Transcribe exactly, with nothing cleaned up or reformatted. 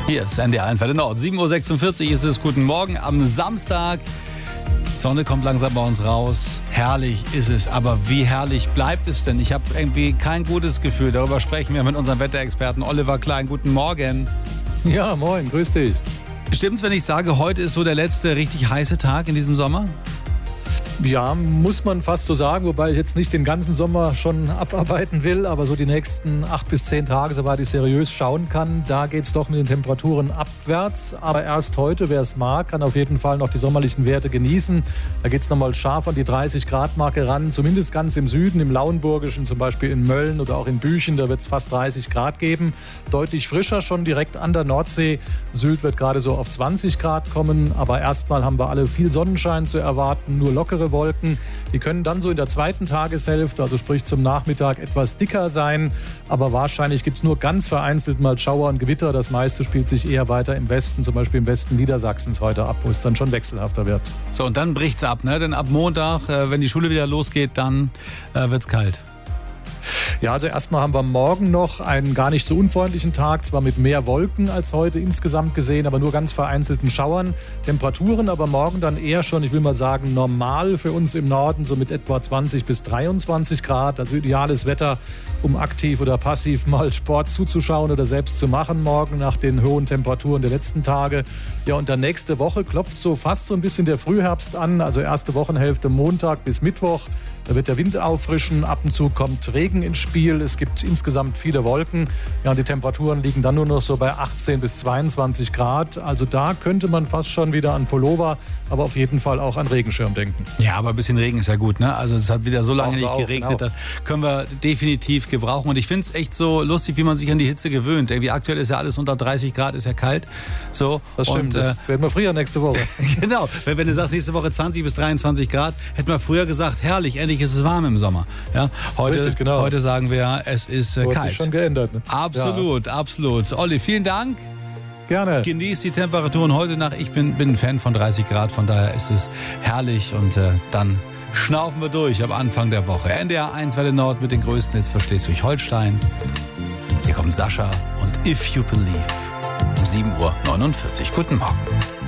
Hier ist N D R eins Welle Nord. sieben Uhr sechsundvierzig ist es. Guten Morgen am Samstag. Sonne kommt langsam bei uns raus. Herrlich ist es, aber wie herrlich bleibt es denn? Ich habe irgendwie kein gutes Gefühl. Darüber sprechen wir mit unserem Wetterexperten Oliver Klein. Guten Morgen. Ja, moin, grüß dich. Stimmt's, wenn ich sage, heute ist so der letzte richtig heiße Tag in diesem Sommer? Ja, muss man fast so sagen, wobei ich jetzt nicht den ganzen Sommer schon abarbeiten will, aber so die nächsten acht bis zehn Tage, soweit ich seriös schauen kann, da geht es doch mit den Temperaturen abwärts. Aber erst heute, wer es mag, kann auf jeden Fall noch die sommerlichen Werte genießen. Da geht es nochmal scharf an die dreißig Grad Marke ran, zumindest ganz im Süden, im Lauenburgischen, zum Beispiel in Mölln oder auch in Büchen, da wird es fast dreißig Grad geben. Deutlich frischer schon direkt an der Nordsee. Sylt wird gerade so auf zwanzig Grad kommen, aber erstmal haben wir alle viel Sonnenschein zu erwarten, nur lockere Wolken. Die können dann so in der zweiten Tageshälfte, also sprich zum Nachmittag, etwas dicker sein. Aber wahrscheinlich gibt es nur ganz vereinzelt mal Schauer und Gewitter. Das meiste spielt sich eher weiter im Westen, zum Beispiel im Westen Niedersachsens heute ab, wo es dann schon wechselhafter wird. So, und dann bricht's ab, ne? Denn ab Montag, äh, wenn die Schule wieder losgeht, dann äh, wird's kalt. Ja, also erstmal haben wir morgen noch einen gar nicht so unfreundlichen Tag, zwar mit mehr Wolken als heute insgesamt gesehen, aber nur ganz vereinzelten Schauern. Temperaturen aber morgen dann eher schon, ich will mal sagen, normal für uns im Norden, so mit etwa zwanzig bis dreiundzwanzig Grad. Also ideales Wetter, um aktiv oder passiv mal Sport zuzuschauen oder selbst zu machen morgen nach den hohen Temperaturen der letzten Tage. Ja, und dann nächste Woche klopft so fast so ein bisschen der Frühherbst an, also erste Wochenhälfte Montag bis Mittwoch. Da wird der Wind auffrischen, ab und zu kommt Regen ins Spiel. Es gibt insgesamt viele Wolken. Ja, und die Temperaturen liegen dann nur noch so bei achtzehn bis zweiundzwanzig Grad. Also da könnte man fast schon wieder an Pullover, aber auf jeden Fall auch an Regenschirm denken. Ja, aber ein bisschen Regen ist ja gut, ne? Also es hat wieder so lange nicht auch, geregnet. genau. Das können wir definitiv gebrauchen. Und ich finde es echt so lustig, wie man sich an die Hitze gewöhnt. Irgendwie aktuell ist ja alles unter dreißig Grad, ist ja kalt. So, das stimmt. Und, äh, werden wir früher nächste Woche. Genau. Wenn, wenn du sagst, nächste Woche zwanzig bis dreiundzwanzig Grad, hätten wir früher gesagt, herrlich, endlich ist es warm im Sommer. Ja, heute, Richtig, genau. heute sagen wir, es ist äh, So hat kalt. sich schon geändert. Ne? Absolut, ja. absolut. Olli, vielen Dank. Gerne. Genießt die Temperaturen heute nach. Ich bin, bin ein Fan von dreißig Grad, von daher ist es herrlich. Und äh, dann schnaufen wir durch am Anfang der Woche. N D R eins Welle Nord mit den größten Hits für Schleswig-Holstein. Hier kommt Sascha und If You Believe um sieben Uhr neunundvierzig. Guten Morgen.